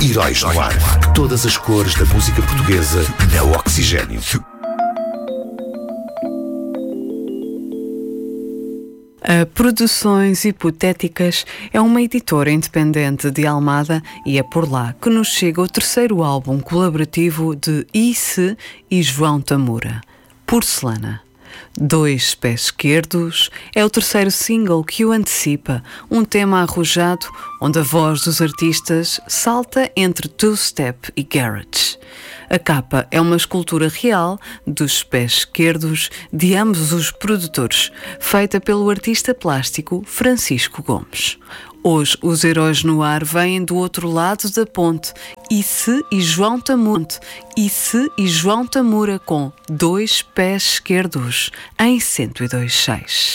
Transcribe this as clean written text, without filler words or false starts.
Heróis no Ar. Todas as cores da música portuguesa na Oxigênio. A Produções Hipotéticas é uma editora independente de Almada e é por lá que nos chega o terceiro álbum colaborativo de Isse e João Tamura, Porcelana. Dois Pés Esquerdos é o terceiro single que o antecipa, um tema arrojado onde a voz dos artistas salta entre two-step e garage. A capa é uma escultura real dos pés esquerdos de ambos os produtores, feita pelo artista plástico Francisco Gomes. Hoje, os Heróis no Ar vêm do outro lado da ponte. Isse e João Tamura com Dois Pés Esquerdos em 102.6.